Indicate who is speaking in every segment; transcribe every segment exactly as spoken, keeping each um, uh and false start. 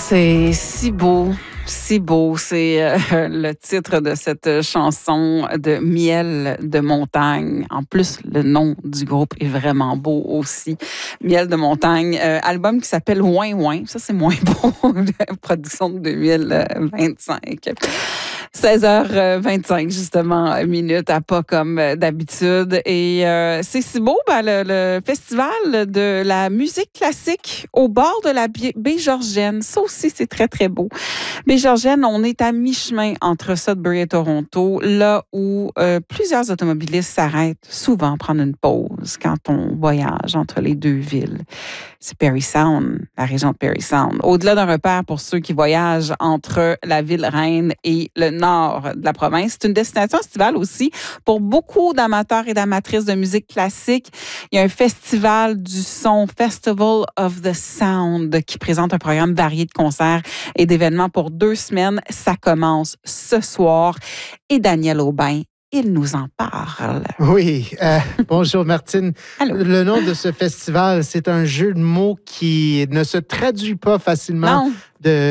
Speaker 1: C'est si beau, si beau. C'est euh, le titre de cette chanson de Miel de montagne. En plus, le nom du groupe est vraiment beau aussi. Miel de montagne, euh, album qui s'appelle Ouin Ouin. Ça, c'est moins beau. Production de deux mille vingt-cinq. seize heures vingt-cinq, justement, minutes, à pas comme d'habitude. Et euh, c'est si beau, ben, le, le festival de la musique classique au bord de la baie Georgienne. Ça aussi, c'est très, très beau. Baie Georgienne, on est à mi-chemin entre Sudbury et Toronto, là où euh, plusieurs automobilistes s'arrêtent souvent prendre une pause quand on voyage entre les deux villes. C'est Parry Sound, la région de Parry Sound. Au-delà d'un repère pour ceux qui voyagent entre la ville reine et le nord de la province, c'est une destination estivale aussi pour beaucoup d'amateurs et d'amatrices de musique classique. Il y a un festival du son, Festival of the Sound, qui présente un programme varié de concerts et d'événements pour deux semaines. Ça commence ce soir. Et Daniel Aubin, il nous en parle.
Speaker 2: Oui. Euh, bonjour, Martine.
Speaker 1: Allô.
Speaker 2: Le nom de ce festival, c'est un jeu de mots qui ne se traduit pas facilement
Speaker 1: Non.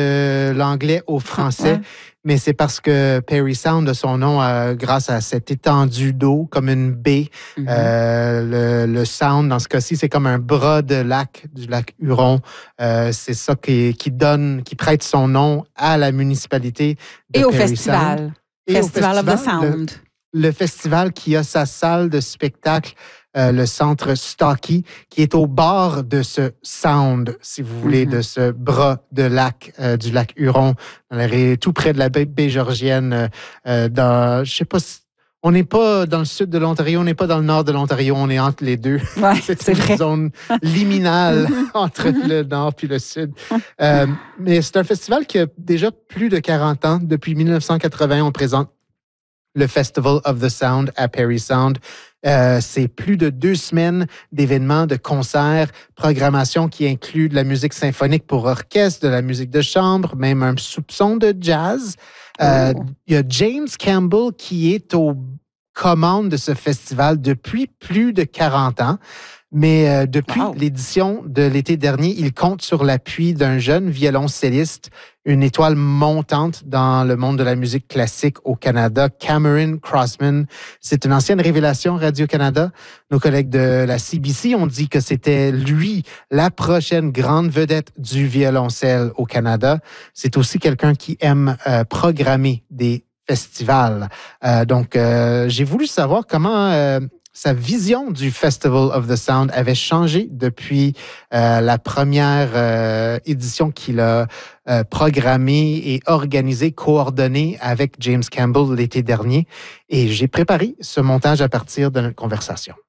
Speaker 2: de l'anglais au français. Ouais. Mais c'est parce que Parry Sound a son nom euh, grâce à cette étendue d'eau, comme une baie. Mm-hmm. Euh, le, le Sound, dans ce cas-ci, c'est comme un bras de lac, du lac Huron. Euh, c'est ça qui, qui donne, qui prête son nom à la municipalité de
Speaker 1: Et au
Speaker 2: Parry
Speaker 1: festival.
Speaker 2: Sound.
Speaker 1: Et festival, au festival of the Sound.
Speaker 2: Le, le festival qui a sa salle de spectacle, euh, le centre Stocky, qui est au bord de ce Sound, si vous voulez, mm-hmm. de ce bras de lac, euh, du lac Huron, dans la, tout près de la baie, baie Georgienne. Euh, dans, je sais pas si, on n'est pas dans le sud de l'Ontario, on n'est pas dans le nord de l'Ontario, on est entre les deux.
Speaker 1: Ouais,
Speaker 2: c'est,
Speaker 1: c'est
Speaker 2: une
Speaker 1: vrai.
Speaker 2: zone liminale entre le nord puis le sud. Euh, mais c'est un festival qui a déjà plus de quarante ans. Depuis dix-neuf cent quatre-vingts, on présente le Festival of the Sound à Parry Sound. Euh, c'est plus de deux semaines d'événements, de concerts, programmation qui inclut de la musique symphonique pour orchestre, de la musique de chambre, même un soupçon de jazz. Euh, oh. Il y a James Campbell qui est aux commandes de ce festival depuis plus de quarante ans. Mais euh, depuis wow. l'édition de l'été dernier, il compte sur l'appui d'un jeune violoncelliste, une étoile montante dans le monde de la musique classique au Canada, Cameron Crossman. C'est une ancienne révélation Radio-Canada. Nos collègues de la C B C ont dit que c'était lui, la prochaine grande vedette du violoncelle au Canada. C'est aussi quelqu'un qui aime euh, programmer des festivals. Euh, donc, euh, j'ai voulu savoir comment... Euh, sa vision du Festival of the Sound avait changé depuis euh, la première euh, édition qu'il a euh, programmée et organisée, coordonnée avec James Campbell l'été dernier. Et j'ai préparé ce montage à partir de notre conversation.